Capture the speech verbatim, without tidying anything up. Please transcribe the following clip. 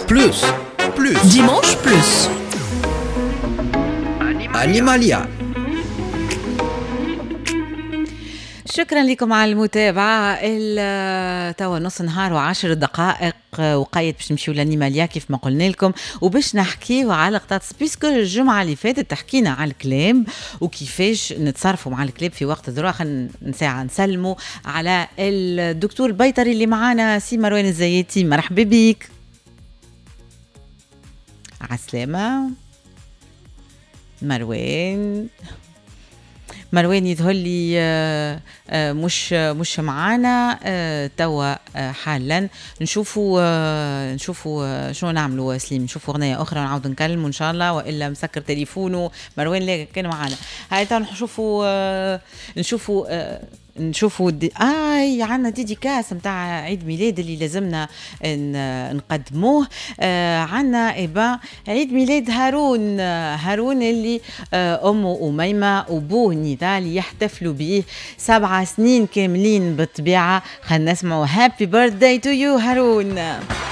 بلوس بلوس ديمانش بلوس أنيماليا. شكرا لكم على المتابعة. توا نص نهار وعشر دقائق وقايت باش نمشيو لانيماليا كيف ما قلنا لكم، وباش نحكيو على قطاط بيسكو الجمعة اللي فاتت تحكينا على الكلاب وكيفاش نتصرفوا مع الكلاب في وقت الذروة. خلينا نساعة نسلموا على الدكتور البيطري اللي معانا سي مروان الزياتي. مرحبا بيك. عالسلامة مروان. مروان يظهر لي مش مش معانا توا حالا. نشوفوا نشوفوا شنو نعملوا سليم، نشوفوا اغنيه اخرى ونعاود نكلموا ان شاء الله، والا مسكر تليفونه مروان لا كان معانا. هاي توا نشوفوا نشوفوا نشوفوا دي... آي عنا ديديكاس متاع عيد ميلاد اللي لازمنا نقدموه. آه عنا إبا عيد ميلاد هارون هارون اللي آه أمه أميمة وبوه نضال يحتفلوا به سبع سنين كاملين بالطبيعة. خلنا نسمعوا هابي بيرثداي تو يو هارون.